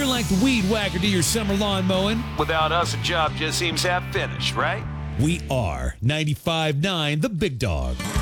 like the weed whacker to your summer lawn mowing. Without us, the job just seems half finished, right? We are 95.9 The Big Dog.